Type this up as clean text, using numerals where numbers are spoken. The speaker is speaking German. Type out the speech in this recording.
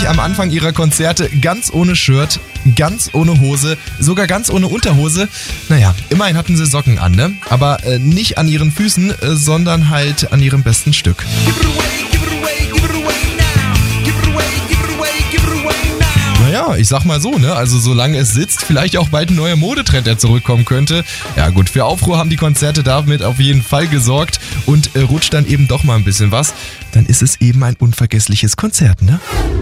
nämlich am Anfang ihrer Konzerte ganz ohne Shirt, ganz ohne Hose, sogar ganz ohne Unterhose. Naja, immerhin hatten sie Socken an, ne? Aber nicht an ihren Füßen, sondern halt an ihrem besten Stück. Naja, ich sag mal so, ne? Also solange es sitzt, vielleicht auch bald ein neuer Modetrend, der zurückkommen könnte. Ja gut, für Aufruhr haben die Konzerte damit auf jeden Fall gesorgt und rutscht dann eben doch mal ein bisschen was. Dann ist es eben ein unvergessliches Konzert, ne?